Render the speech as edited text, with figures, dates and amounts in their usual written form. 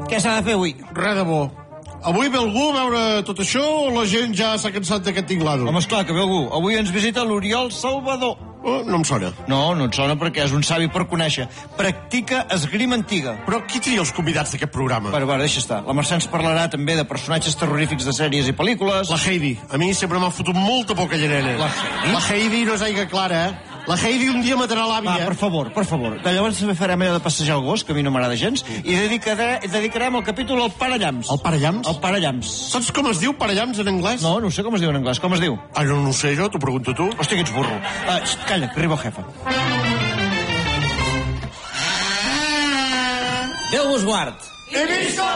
Què s'ha de fer avui? Res de bo. Avui ve algú a veure tot això o la gent ja s'ha cansat d'aquest tinglado? Home, esclar que ve algú. Avui ens visita l'Oriol Salvador. Oh, no em sona. No et sona perquè és un savi per conèixer. Practica esgrima antiga. Però qui tria els convidats d'aquest programa? Però, deixa estar. La Mercè ens parlarà també de personatges terrorífics de sèries i pel·lícules. La Heidi. A mi sempre m'ha fotut molta por aquella nena. La Heidi? La Heidi no és aigua clara, eh? La Heidi un dia matarà l'àvia. Va, per favor. De llavors també farem allò de passejar el gos, que a mi no m'agrada gens, i dedicarem el capítol al Parellams. El Parellams? El Parellams. Saps com es diu Parellams en anglès? No sé com es diu en anglès. Com es diu? Ah, no ho sé jo, t'ho pregunto tu. Hòstia, que ets burro. Calla, que arriba el jefe. Déu vos guard. He vist